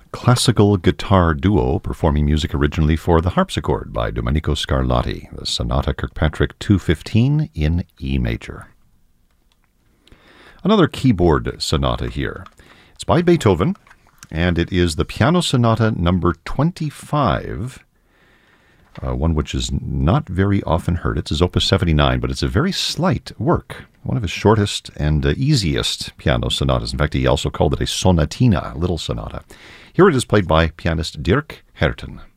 classical guitar duo performing music originally for the harpsichord by Domenico Scarlatti, the Sonata Kirkpatrick 215 in E major. Another keyboard sonata here. It's by Beethoven, and it is the Piano Sonata number 25, one which is not very often heard. It's his Opus 79, but it's a very slight work, one of his shortest and easiest piano sonatas. In fact, he also called it a sonatina, a little sonata. Here it is played by pianist Dirk Herten.